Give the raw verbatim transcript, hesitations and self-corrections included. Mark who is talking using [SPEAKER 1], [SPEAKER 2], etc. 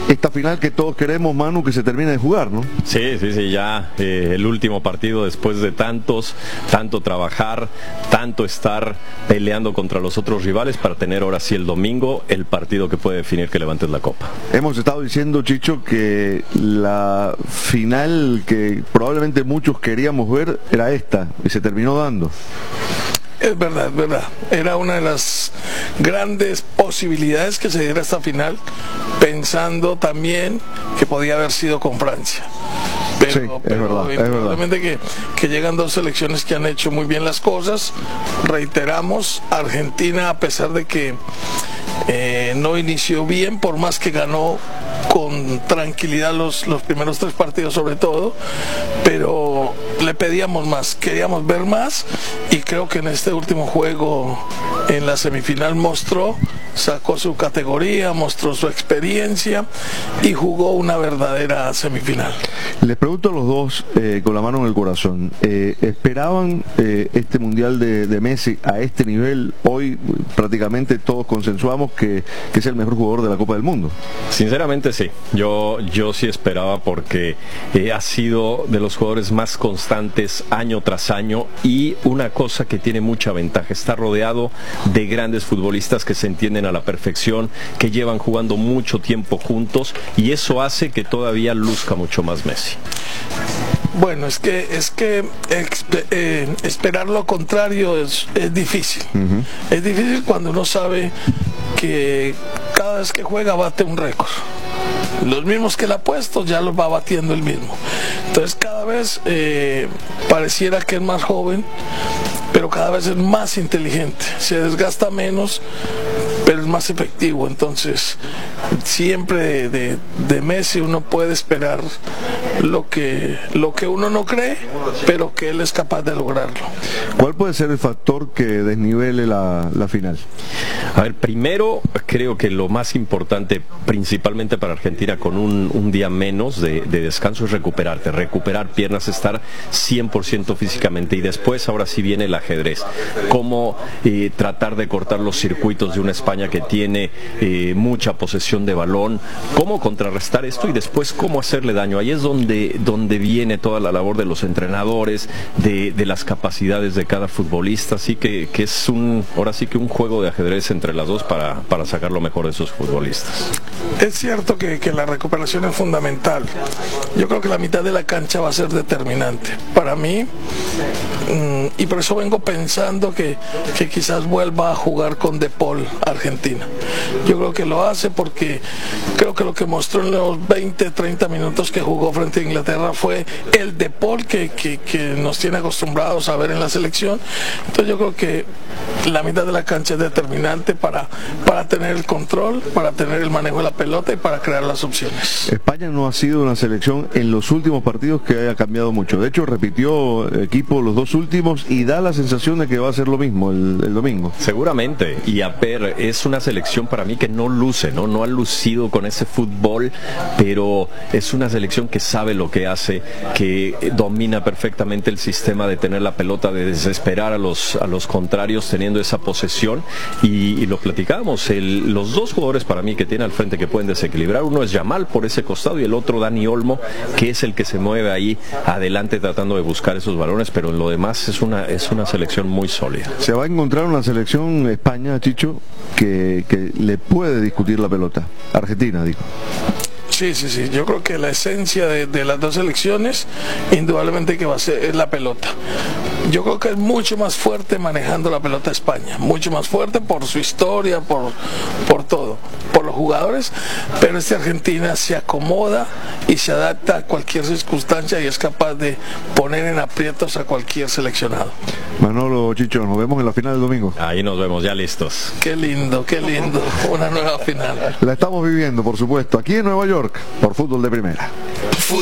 [SPEAKER 1] esta final que todos queremos, Manu, que se termine de jugar, ¿no?
[SPEAKER 2] Sí, sí, sí, ya eh, el último partido después de tantos, tanto trabajar, tanto estar peleando contra los otros rivales para tener ahora sí el domingo el partido que puede definir que levantes la copa.
[SPEAKER 1] Hemos estado diciendo, Chicho, que la final que probablemente muchos queríamos ver era esta y se terminó dando.
[SPEAKER 3] Es verdad, es verdad. Era una de las grandes posibilidades que se diera esta final, pensando también que podía haber sido con Francia. Pero,
[SPEAKER 1] sí, es
[SPEAKER 3] pero
[SPEAKER 1] verdad, es verdad.
[SPEAKER 3] Que, que llegan dos selecciones que han hecho muy bien las cosas. Reiteramos, Argentina, a pesar de que eh, no inició bien, por más que ganó con tranquilidad los, los primeros tres partidos sobre todo, pero le pedíamos más, queríamos ver más, y creo que en este último juego en la semifinal mostró, sacó su categoría, mostró su experiencia y jugó una verdadera semifinal.
[SPEAKER 1] Les pregunto a los dos, eh, con la mano en el corazón, eh, ¿esperaban eh, este Mundial de, de Messi a este nivel? Hoy prácticamente todos consensuamos que, que es el mejor jugador de la Copa del Mundo.
[SPEAKER 2] Sinceramente sí, yo, yo sí esperaba, porque eh, ha sido de los jugadores más constantes año tras año, y una cosa que tiene mucha ventaja, está rodeado de grandes futbolistas que se entienden a la perfección, que llevan jugando mucho tiempo juntos, y eso hace que todavía luzca mucho más Messi.
[SPEAKER 3] Bueno, es que es que eh, esperar lo contrario es, es difícil. Uh-huh. Es difícil cuando uno sabe que cada vez que juega bate un récord. Los mismos que le ha puesto ya los va batiendo el mismo. Entonces cada vez eh, pareciera que es más joven, pero cada vez es más inteligente. Se desgasta menos, pero es más efectivo. Entonces siempre de, de, de Messi uno puede esperar lo que, lo que uno no cree, pero que él es capaz de lograrlo.
[SPEAKER 1] ¿Cuál puede ser el factor que desnivele la, la final?
[SPEAKER 2] A ver, primero creo que lo más importante, principalmente para Argentina, con un, un día menos de, de descanso, es recuperarte, recuperar piernas, estar cien por ciento físicamente, y después ahora sí viene el ajedrez, cómo eh, tratar de cortar los circuitos de una España que tiene eh, mucha posesión de balón, cómo contrarrestar esto y después cómo hacerle daño. Ahí es donde, donde viene toda la labor de los entrenadores, de, de las capacidades de cada futbolista, así que, que es un, ahora sí que un juego de ajedrez entre las dos para, para sacar lo mejor de esos futbolistas.
[SPEAKER 3] Es cierto que, que la recuperación es fundamental. Yo creo que la mitad de la cancha va a ser determinante para mí, mmm, y por eso vengo pensando que, que quizás vuelva a jugar con De Paul Argentina. Yo creo que lo hace porque creo que lo que mostró en los veinte, treinta minutos que jugó frente a Inglaterra fue el De Paul que, que, que nos tiene acostumbrados a ver en la selección. Entonces yo creo que la mitad de la cancha es determinante para, para tener el control, para tener el manejo de la pelota y para crear las opciones.
[SPEAKER 1] España no ha sido una selección en los últimos partidos que haya cambiado mucho. De hecho, repitió equipo los dos últimos y da la sensación de que va a ser lo mismo el, el domingo.
[SPEAKER 2] Seguramente. Y a ver, es una selección para mí que no luce, ¿no? No ha lucido con ese fútbol, pero es una selección que sabe lo que hace, que domina perfectamente el sistema de tener la pelota, de desesperar a los, a los contrarios teniendo esa posesión. Y, y lo platicábamos, el, los dos jugadores para mí que tiene al frente que pueden desequilibrar, uno es Yamal por ese costado y el otro Dani Olmo, que es el que se mueve ahí adelante tratando de buscar esos balones, pero en lo demás es una, es una selección muy sólida.
[SPEAKER 1] Se va a encontrar una selección España, Chicho, que, que le puede discutir la pelota. Argentina, digo.
[SPEAKER 3] Sí, sí, sí. Yo creo que la esencia de, de las dos selecciones, indudablemente que va a ser es la pelota. Yo creo que es mucho más fuerte manejando la pelota España, mucho más fuerte por su historia, por, por todo, por los jugadores, pero esta Argentina se acomoda y se adapta a cualquier circunstancia y es capaz de poner en aprietos a cualquier seleccionado.
[SPEAKER 1] Manolo, Chicho, nos vemos en la final del domingo.
[SPEAKER 2] Ahí nos vemos, ya listos.
[SPEAKER 3] Qué lindo, qué lindo, una nueva final.
[SPEAKER 1] La estamos viviendo, por supuesto, aquí en Nueva York, por Fútbol de Primera.